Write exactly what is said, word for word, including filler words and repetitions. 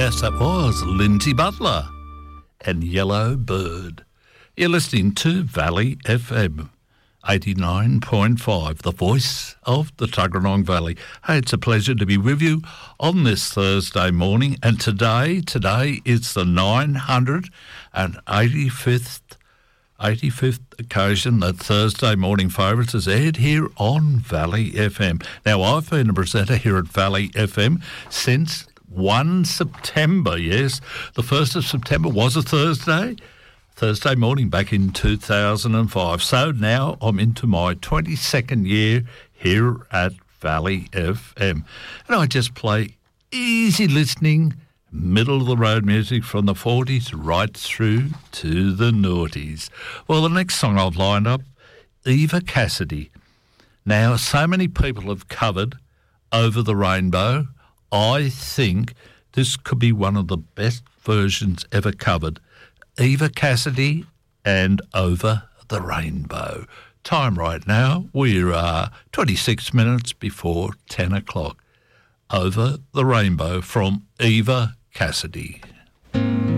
Yes, that was Lindsay Butler and Yellow Bird. You're listening to Valley F M eighty-nine point five, the voice of the Tuggeranong Valley. Hey, it's a pleasure to be with you on this Thursday morning. And today, today is the nine hundred eighty-fifth, eighty-fifth occasion that Thursday Morning Favourites is aired here on Valley F M. Now, I've been a presenter here at Valley F M since the first of September, yes. The first of September was a Thursday. Thursday morning back in two thousand five. So now I'm into my twenty-second year here at Valley F M. And I just play easy listening, middle-of-the-road music from the forties right through to the noughties. Well, the next song I've lined up, Eva Cassidy. Now, so many people have covered Over the Rainbow. I think this could be one of the best versions ever covered. Eva Cassidy and Over the Rainbow. Time right now, we're uh, twenty-six minutes before ten o'clock. Over the Rainbow from Eva Cassidy.